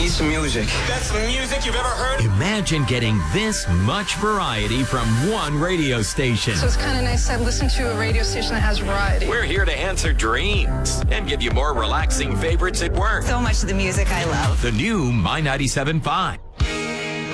need some music. Best music you've ever heard? Imagine getting this much variety from one radio station. So it's kind of nice to listen to a radio station that has variety. We're here to answer dreams and give you more relaxing favorites at work. So much of the music I love. The new My 97.5.